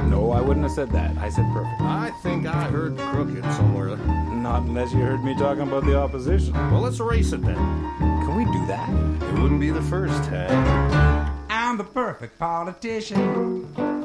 No, I wouldn't have said that. I said perfect. I think I heard crooked somewhere. Not unless you heard me talking about the opposition. Well, let's erase it then. Can we do that? It wouldn't be the first time. I'm the perfect politician.